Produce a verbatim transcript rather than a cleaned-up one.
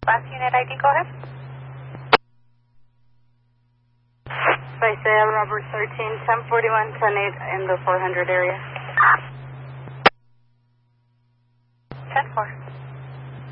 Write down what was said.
Last unit I D, go ahead. Isaiah Robert thirteen, ten forty-one, ten eight in the four hundred area. ten four.